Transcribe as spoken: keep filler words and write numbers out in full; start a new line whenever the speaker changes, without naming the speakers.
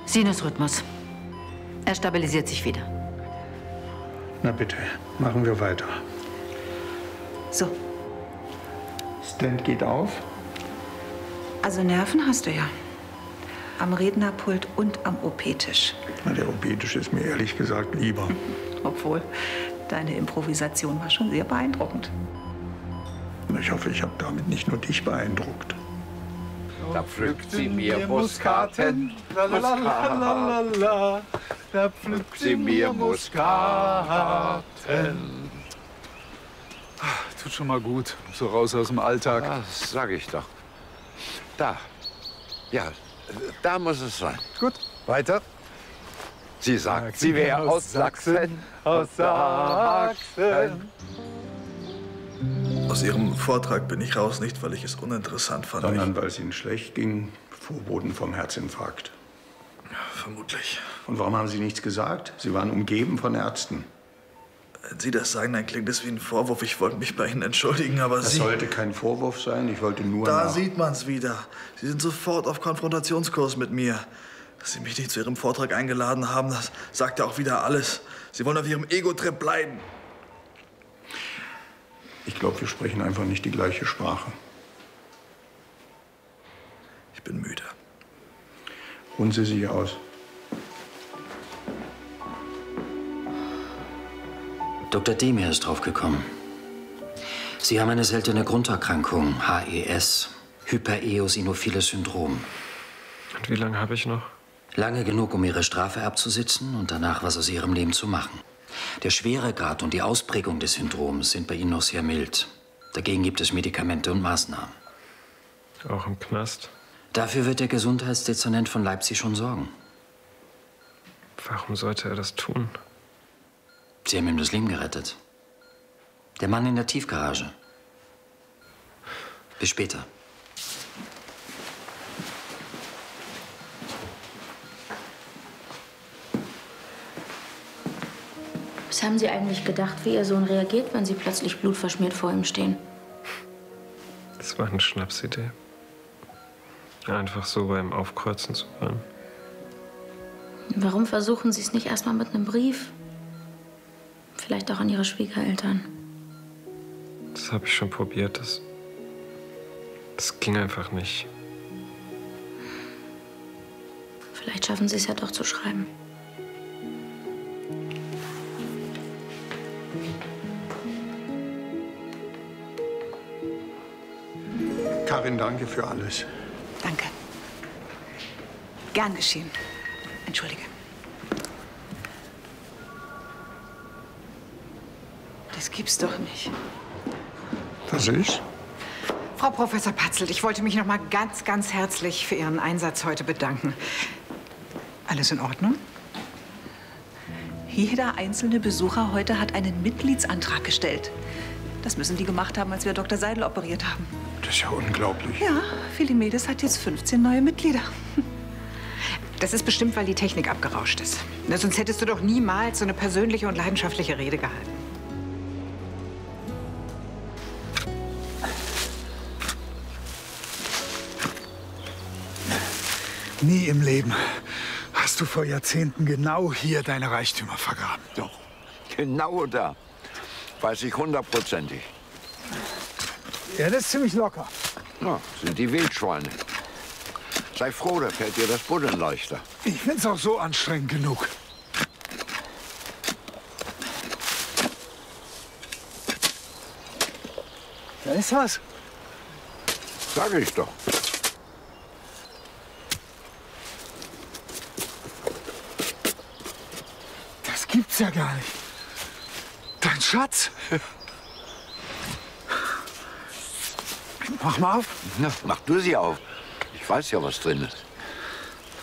Sinusrhythmus. Er stabilisiert sich wieder.
Na bitte, machen wir weiter.
So.
Stent geht auf.
Also Nerven hast du ja. Am Rednerpult und am O P-Tisch.
Na, der O P-Tisch ist mir ehrlich gesagt lieber.
Obwohl, deine Improvisation war schon sehr beeindruckend.
Ich hoffe, ich habe damit nicht nur dich beeindruckt.
Da pflückt sie mir Muskaten,
Lalalala, da pflückt
sie mir Muskaten.
Tut schon mal gut, so raus aus dem Alltag.
Das sag ich doch. Da. Ja, da muss es sein.
Gut, weiter.
Sie sagt, sie wäre aus Sachsen,
aus Sachsen.
Aus Ihrem Vortrag bin ich raus, nicht weil ich es uninteressant fand.
Sondern weil es Ihnen schlecht ging, Vorboten vom Herzinfarkt.
Vermutlich.
Und warum haben Sie nichts gesagt? Sie waren umgeben von Ärzten.
Wenn Sie das sagen, dann klingt es wie ein Vorwurf. Ich wollte mich bei Ihnen entschuldigen, aber
das
Sie...
Das sollte kein Vorwurf sein. Ich wollte nur
Da
nach...
sieht man's wieder. Sie sind sofort auf Konfrontationskurs mit mir. Dass Sie mich nicht zu Ihrem Vortrag eingeladen haben, das sagt ja auch wieder alles. Sie wollen auf Ihrem Ego-Trip bleiben.
Ich glaube, wir sprechen einfach nicht die gleiche Sprache.
Ich bin müde.
Ruhen Sie sich aus.
Doktor Demir ist draufgekommen. Sie haben eine seltene Grunderkrankung, H E S, Hypereosinophiles Syndrom.
Und wie lange habe ich noch?
Lange genug, um Ihre Strafe abzusitzen und danach was aus Ihrem Leben zu machen. Der Schweregrad und die Ausprägung des Syndroms sind bei Ihnen noch sehr mild. Dagegen gibt es Medikamente und Maßnahmen.
Auch im Knast?
Dafür wird der Gesundheitsdezernent von Leipzig schon sorgen.
Warum sollte er das tun?
Sie haben ihm das Leben gerettet. Der Mann in der Tiefgarage. Bis später.
Was haben Sie eigentlich gedacht, wie Ihr Sohn reagiert, wenn Sie plötzlich blutverschmiert vor ihm stehen?
Das war eine Schnapsidee. Einfach so beim Aufkreuzen zu wollen.
Warum versuchen Sie es nicht erst mal mit einem Brief? Vielleicht auch an Ihre Schwiegereltern.
Das habe ich schon probiert. Das, das ging einfach nicht.
Vielleicht schaffen Sie es ja doch zu schreiben.
Karin, danke für alles.
Danke. Gern geschehen. Entschuldige. Das gibt's doch nicht.
Das ist?
Frau Professor Patzelt, ich wollte mich noch mal ganz, ganz herzlich für Ihren Einsatz heute bedanken. Alles in Ordnung?
Jeder einzelne Besucher heute hat einen Mitgliedsantrag gestellt. Das müssen die gemacht haben, als wir Doktor Seidel operiert haben.
Das ist ja unglaublich.
Ja, Philimedes hat jetzt fünfzehn neue Mitglieder.
Das ist bestimmt, weil die Technik abgerauscht ist. Na, sonst hättest du doch niemals so eine persönliche und leidenschaftliche Rede gehalten.
Nie im Leben hast du vor Jahrzehnten genau hier deine Reichtümer vergraben.
Doch, genau da. Weiß ich hundertprozentig.
Ja, das ist ziemlich locker.
Ja, sind die Wildschweine. Sei froh, da fällt dir das Buddeln leichter.
Ich find's auch so anstrengend genug. Da ist was.
Sag ich doch.
Das gibt's ja gar nicht. Dein Schatz. Mach mal auf.
Na, mach du sie auf. Ich weiß ja, was drin ist.